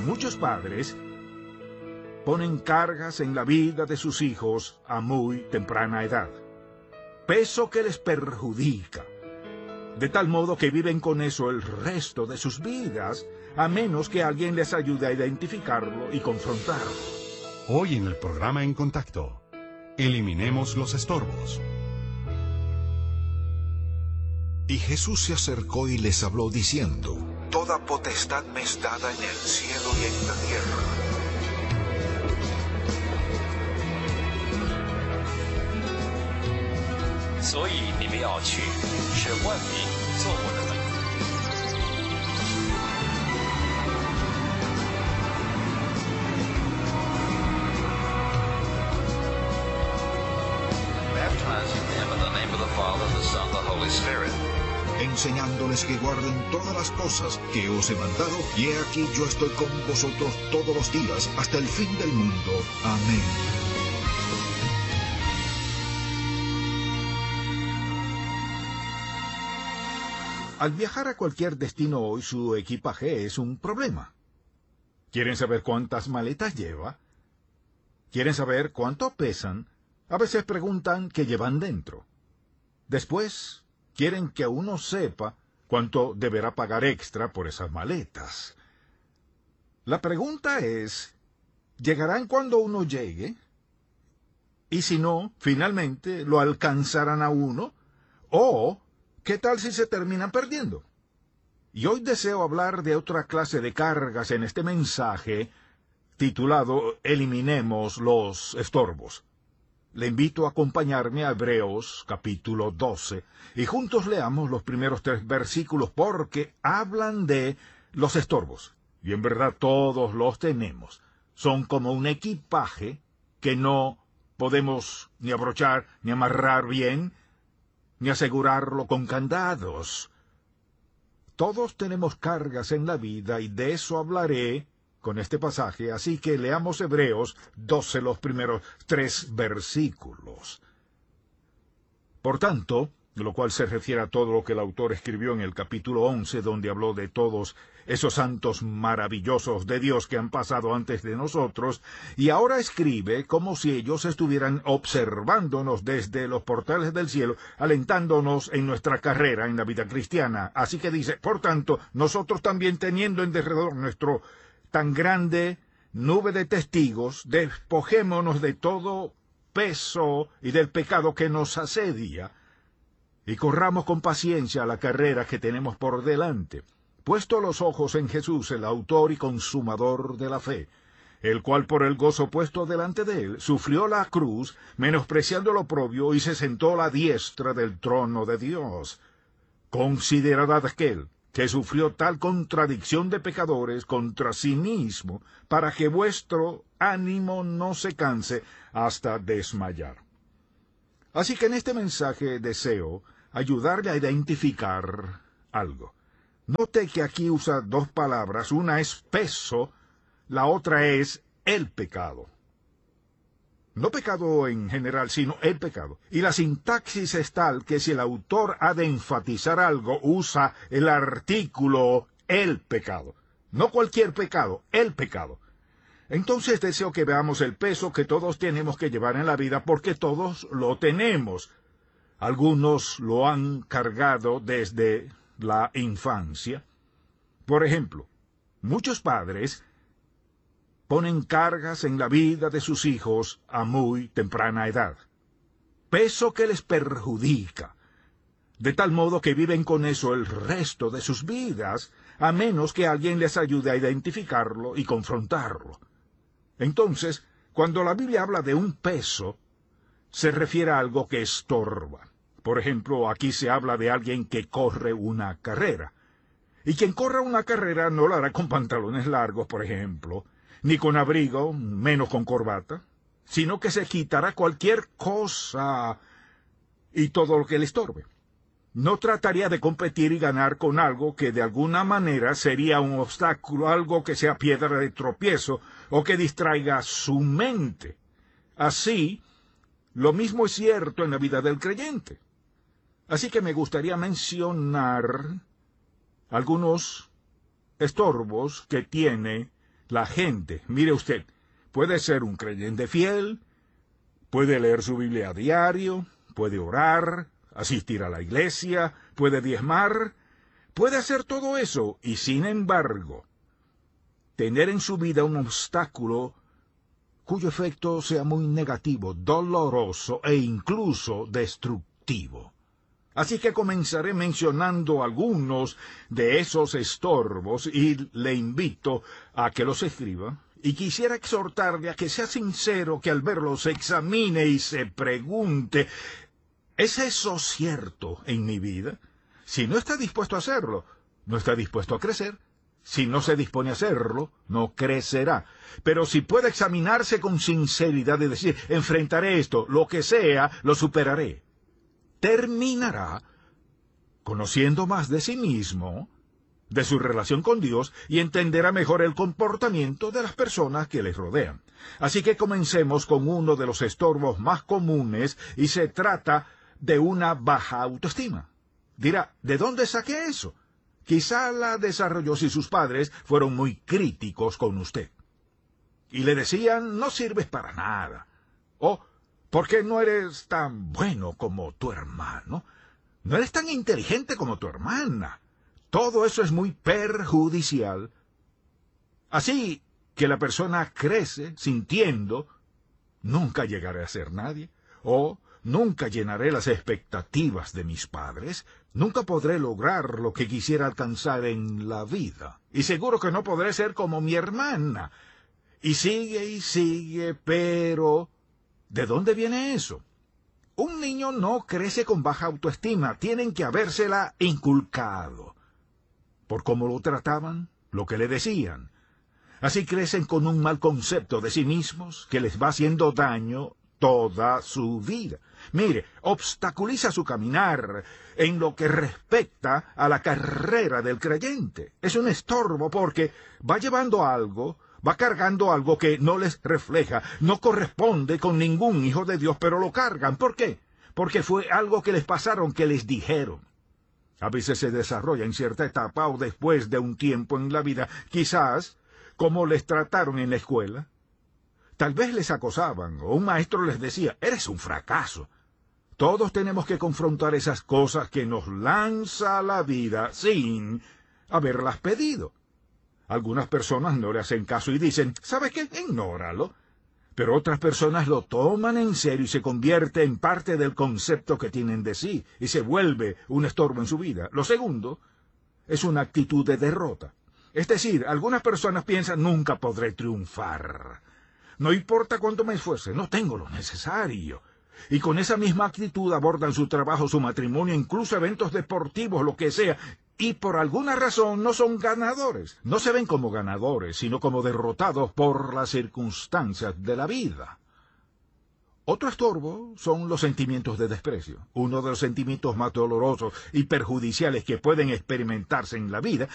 Muchos padres ponen cargas en la vida de sus hijos a muy temprana edad, peso que les perjudica, de tal modo que viven con eso el resto de sus vidas, a menos que alguien les ayude a identificarlo y confrontarlo. Hoy en el programa En Contacto, eliminemos los estorbos. Y Jesús se acercó y les habló diciendo: Toda potestad me es dada en el cielo y en la tierra. Baptizing them in the name of the Father, the Son, the Holy Spirit. Enseñándoles que guarden todas las cosas que os he mandado, y he aquí yo estoy con vosotros todos los días, hasta el fin del mundo. Amén. Al viajar a cualquier destino hoy, su equipaje es un problema. ¿Quieren saber cuántas maletas lleva? ¿Quieren saber cuánto pesan? A veces preguntan qué llevan dentro. Después, quieren que uno sepa cuánto deberá pagar extra por esas maletas. La pregunta es, ¿llegarán cuando uno llegue? Y si no, finalmente, ¿lo alcanzarán a uno? ¿O qué tal si se terminan perdiendo? Y hoy deseo hablar de otra clase de cargas en este mensaje titulado Eliminemos los estorbos. Le invito a acompañarme a Hebreos capítulo 12 y juntos leamos los primeros 3 versículos porque hablan de los estorbos. Y en verdad todos los tenemos. Son como un equipaje que no podemos ni abrochar, ni amarrar bien, ni asegurarlo con candados. Todos tenemos cargas en la vida y de eso hablaré con este pasaje, así que leamos Hebreos 12, los primeros 3 versículos. Por tanto, lo cual se refiere a todo lo que el autor escribió en el capítulo 11, donde habló de todos esos santos maravillosos de Dios que han pasado antes de nosotros, y ahora escribe como si ellos estuvieran observándonos desde los portales del cielo, alentándonos en nuestra carrera en la vida cristiana. Así que dice, por tanto, nosotros también teniendo en derredor nuestro tan grande nube de testigos, despojémonos de todo peso y del pecado que nos asedia, y corramos con paciencia la carrera que tenemos por delante, puesto los ojos en Jesús, el autor y consumador de la fe, el cual por el gozo puesto delante de él, sufrió la cruz, menospreciando el oprobio, y se sentó a la diestra del trono de Dios. Considerad aquel que sufrió tal contradicción de pecadores contra sí mismo, para que vuestro ánimo no se canse hasta desmayar. Así que en este mensaje deseo ayudarle a identificar algo. Note que aquí usa 2 palabras, una es peso, la otra es el pecado. No pecado en general, sino el pecado. Y la sintaxis es tal que si el autor ha de enfatizar algo, usa el artículo el pecado. No cualquier pecado, el pecado. Entonces deseo que veamos el peso que todos tenemos que llevar en la vida, porque todos lo tenemos. Algunos lo han cargado desde la infancia. Por ejemplo, muchos padres ponen cargas en la vida de sus hijos a muy temprana edad, peso que les perjudica, de tal modo que viven con eso el resto de sus vidas, a menos que alguien les ayude a identificarlo y confrontarlo. Entonces, cuando la Biblia habla de un peso, se refiere a algo que estorba. Por ejemplo, aquí se habla de alguien que corre una carrera. Y quien corra una carrera no lo hará con pantalones largos, por ejemplo, ni con abrigo, menos con corbata, sino que se quitará cualquier cosa y todo lo que le estorbe. No trataría de competir y ganar con algo que de alguna manera sería un obstáculo, algo que sea piedra de tropiezo o que distraiga su mente. Así, lo mismo es cierto en la vida del creyente. Así que me gustaría mencionar algunos estorbos que tiene La gente, mire usted, puede ser un creyente fiel, puede leer su Biblia a diario, puede orar, asistir a la iglesia, puede diezmar, puede hacer todo eso y, sin embargo, tener en su vida un obstáculo cuyo efecto sea muy negativo, doloroso e incluso destructivo. Así que comenzaré mencionando algunos de esos estorbos y le invito a que los escriba. Y quisiera exhortarle a que sea sincero, que al verlos se examine y se pregunte, ¿es eso cierto en mi vida? Si no está dispuesto a hacerlo, no está dispuesto a crecer. Si no se dispone a hacerlo, no crecerá. Pero si puede examinarse con sinceridad y decir, enfrentaré esto, lo que sea, lo superaré, terminará conociendo más de sí mismo, de su relación con Dios, y entenderá mejor el comportamiento de las personas que les rodean. Así que comencemos con uno de los estorbos más comunes, y se trata de una baja autoestima. Dirá, ¿de dónde saqué eso? Quizá la desarrolló si sus padres fueron muy críticos con usted. Y le decían, no sirves para nada. O, ¿por qué no eres tan bueno como tu hermano? No eres tan inteligente como tu hermana. Todo eso es muy perjudicial. Así que la persona crece sintiendo, nunca llegaré a ser nadie, o nunca llenaré las expectativas de mis padres, nunca podré lograr lo que quisiera alcanzar en la vida, y seguro que no podré ser como mi hermana. Y sigue, pero ¿de dónde viene eso? Un niño no crece con baja autoestima, tienen que habérsela inculcado. Por cómo lo trataban, lo que le decían. Así crecen con un mal concepto de sí mismos que les va haciendo daño toda su vida. Mire, obstaculiza su caminar en lo que respecta a la carrera del creyente. Es un estorbo porque va llevando algo, va cargando algo que no les refleja, no corresponde con ningún hijo de Dios, pero lo cargan. ¿Por qué? Porque fue algo que les pasaron, que les dijeron. A veces se desarrolla en cierta etapa o después de un tiempo en la vida, quizás como les trataron en la escuela. Tal vez les acosaban o un maestro les decía, eres un fracaso. Todos tenemos que confrontar esas cosas que nos lanza la vida sin haberlas pedido. Algunas personas no le hacen caso y dicen, ¿sabes qué? Ignóralo. Pero otras personas lo toman en serio y se convierte en parte del concepto que tienen de sí y se vuelve un estorbo en su vida. Lo segundo es una actitud de derrota. Es decir, algunas personas piensan, nunca podré triunfar. No importa cuánto me esfuerce, no tengo lo necesario. Y con esa misma actitud abordan su trabajo, su matrimonio, incluso eventos deportivos, lo que sea, y por alguna razón no son ganadores. No se ven como ganadores, sino como derrotados por las circunstancias de la vida. Otro estorbo son los sentimientos de desprecio. Uno de los sentimientos más dolorosos y perjudiciales que pueden experimentarse en la vida